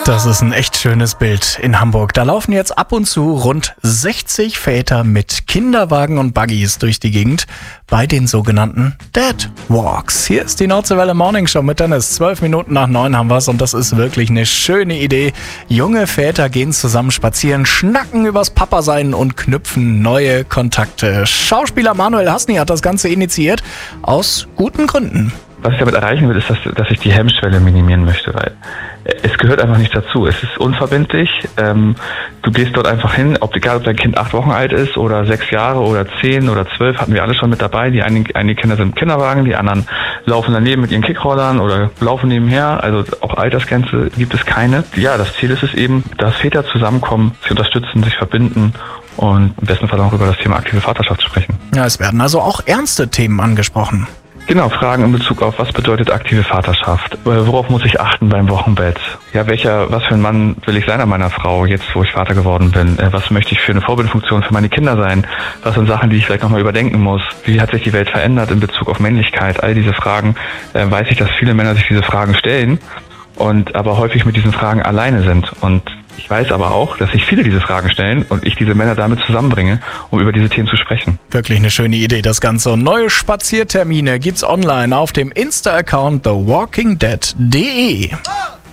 Das ist ein echt schönes Bild in Hamburg. Da laufen jetzt ab und zu rund 60 Väter mit Kinderwagen und Buggies durch die Gegend bei den sogenannten Dad Walks. Hier ist die Nordseewelle Morning Show mit Dennis. 12 Minuten nach 9 haben wir's und das ist wirklich eine schöne Idee. Junge Väter gehen zusammen spazieren, schnacken übers Papa-Sein und knüpfen neue Kontakte. Schauspieler Manuel Hasny hat das Ganze initiiert, aus guten Gründen. Was ich damit erreichen will, ist, dass ich die Hemmschwelle minimieren möchte, weil es gehört einfach nicht dazu. Es ist unverbindlich. Du gehst dort einfach hin, egal ob dein Kind 8 Wochen alt ist oder 6 Jahre oder 10 oder 12, hatten wir alle schon mit dabei. Die einige Kinder sind im Kinderwagen, die anderen laufen daneben mit ihren Kickrollern oder laufen nebenher. Also auch Altersgrenze gibt es keine. Ja, das Ziel ist es eben, dass Väter zusammenkommen, sich unterstützen, sich verbinden und im besten Fall auch über das Thema aktive Vaterschaft sprechen. Ja, es werden also auch ernste Themen angesprochen. Genau, Fragen in Bezug auf, was bedeutet aktive Vaterschaft? Worauf muss ich achten beim Wochenbett? Ja, was für ein Mann will ich sein an meiner Frau, jetzt wo ich Vater geworden bin? Was möchte ich für eine Vorbildfunktion für meine Kinder sein? Was sind Sachen, die ich vielleicht nochmal überdenken muss? Wie hat sich die Welt verändert in Bezug auf Männlichkeit? All diese Fragen, weiß ich, dass viele Männer sich diese Fragen stellen und aber häufig mit diesen Fragen alleine sind. Und ich weiß aber auch, dass sich viele diese Fragen stellen und ich diese Männer damit zusammenbringe, um über diese Themen zu sprechen. Wirklich eine schöne Idee, das Ganze. Und neue Spaziertermine gibt's online auf dem Insta-Account thewalkingdead.de.